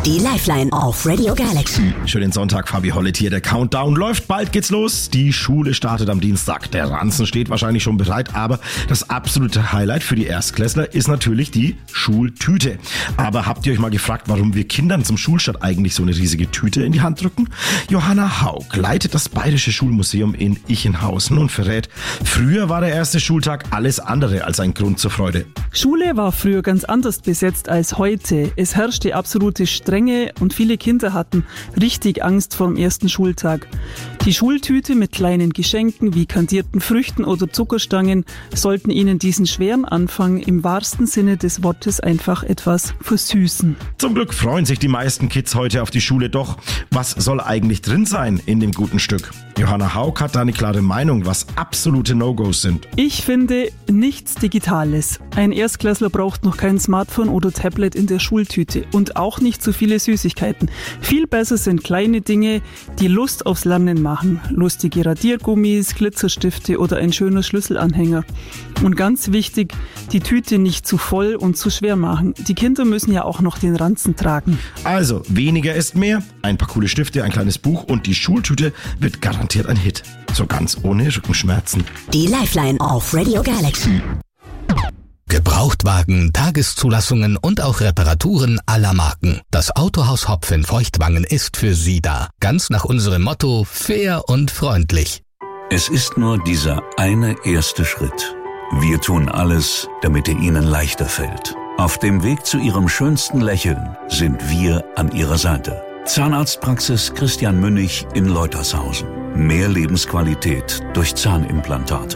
Die Lifeline auf Radio Galaxy. Schönen Sonntag, Fabi Hollett hier. Der Countdown läuft, bald geht's los. Die Schule startet am Dienstag. Der Ranzen steht wahrscheinlich schon bereit, aber das absolute Highlight für die Erstklässler ist natürlich die Schultüte. Aber habt ihr euch mal gefragt, warum wir Kindern zum Schulstart eigentlich so eine riesige Tüte in die Hand drücken? Johanna Haug leitet das Bayerische Schulmuseum in Ichenhausen und verrät, früher war der erste Schultag alles andere als ein Grund zur Freude. Schule war früher ganz anders besetzt als heute. Es herrschte absolute Strenge und viele Kinder hatten richtig Angst vor dem ersten Schultag. Die Schultüte mit kleinen Geschenken wie kandierten Früchten oder Zuckerstangen sollten ihnen diesen schweren Anfang im wahrsten Sinne des Wortes einfach etwas versüßen. Zum Glück freuen sich die meisten Kids heute auf die Schule, doch was soll eigentlich drin sein in dem guten Stück? Johanna Haug hat da eine klare Meinung, was absolute No-Gos sind. Ich finde nichts Digitales. Ein Erstklässler braucht noch kein Smartphone oder Tablet in der Schultüte und auch nicht so viele Süßigkeiten. Viel besser sind kleine Dinge, die Lust aufs Lernen machen. Lustige Radiergummis, Glitzerstifte oder ein schöner Schlüsselanhänger. Und ganz wichtig, die Tüte nicht zu voll und zu schwer machen. Die Kinder müssen ja auch noch den Ranzen tragen. Also, weniger ist mehr. Ein paar coole Stifte, ein kleines Buch und die Schultüte wird garantiert ein Hit. So ganz ohne Rückenschmerzen. Die Lifeline auf Radio Galaxy. Gebrauchtwagen, Tageszulassungen und auch Reparaturen aller Marken. Das Autohaus Hopf in Feuchtwangen ist für Sie da. Ganz nach unserem Motto: fair und freundlich. Es ist nur dieser eine erste Schritt. Wir tun alles, damit er Ihnen leichter fällt. Auf dem Weg zu Ihrem schönsten Lächeln sind wir an Ihrer Seite. Zahnarztpraxis Christian Münnig in Leutershausen. Mehr Lebensqualität durch Zahnimplantate.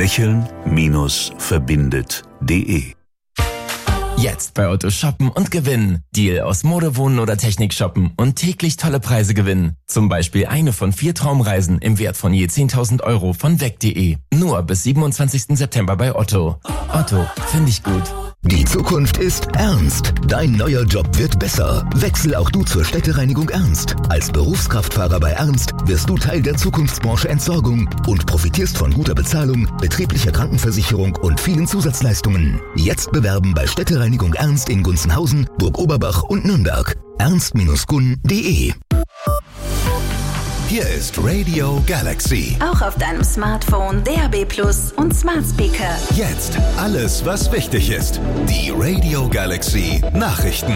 Lächeln-verbindet.de. Jetzt bei Otto shoppen und gewinnen. Deal aus Mode, Wohnen oder Technik shoppen und täglich tolle Preise gewinnen. Zum Beispiel eine von 4 Traumreisen im Wert von je 10.000 Euro von weg.de. Nur bis 27. September bei Otto. Otto, finde ich gut. Die Zukunft ist ernst. Dein neuer Job wird besser. Wechsel auch du zur Städtereinigung Ernst. Als Berufskraftfahrer bei Ernst wirst du Teil der Zukunftsbranche Entsorgung und profitierst von guter Bezahlung, betrieblicher Krankenversicherung und vielen Zusatzleistungen. Jetzt bewerben bei Städtereinigung Ernst in Gunzenhausen, Burg-Oberbach und Nürnberg. ernst-gun.de. Hier ist Radio Galaxy. Auch auf deinem Smartphone, DAB+ und Smart Speaker. Jetzt alles, was wichtig ist. Die Radio Galaxy Nachrichten.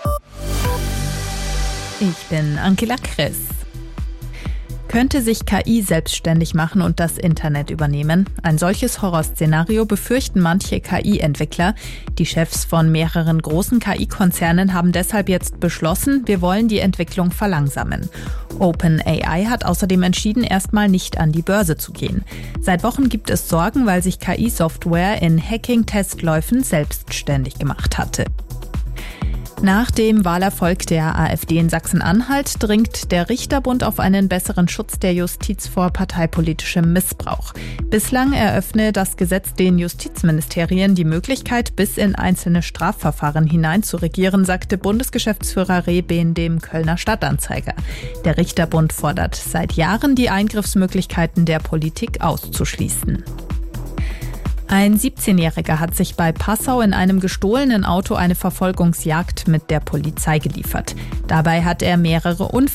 Ich bin Ankela Kress. Könnte sich KI selbstständig machen und das Internet übernehmen? Ein solches Horrorszenario befürchten manche KI-Entwickler. Die Chefs von mehreren großen KI-Konzernen haben deshalb jetzt beschlossen, wir wollen die Entwicklung verlangsamen. OpenAI hat außerdem entschieden, erstmal nicht an die Börse zu gehen. Seit Wochen gibt es Sorgen, weil sich KI-Software in Hacking-Testläufen selbstständig gemacht hatte. Nach dem Wahlerfolg der AfD in Sachsen-Anhalt dringt der Richterbund auf einen besseren Schutz der Justiz vor parteipolitischem Missbrauch. Bislang eröffne das Gesetz den Justizministerien die Möglichkeit, bis in einzelne Strafverfahren hinein zu regieren, sagte Bundesgeschäftsführer Rehben dem Kölner Stadtanzeiger. Der Richterbund fordert seit Jahren, die Eingriffsmöglichkeiten der Politik auszuschließen. Ein 17-Jähriger hat sich bei Passau in einem gestohlenen Auto eine Verfolgungsjagd mit der Polizei geliefert. Dabei hat er mehrere Unfälle